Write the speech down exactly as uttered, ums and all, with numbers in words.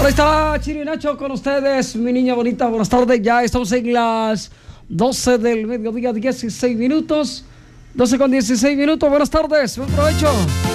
Ahí está Chino y Nacho con ustedes, mi niña bonita. Buenas tardes, ya estamos en las doce del mediodía, dieciséis minutos. doce con dieciséis minutos, buenas tardes, buen provecho.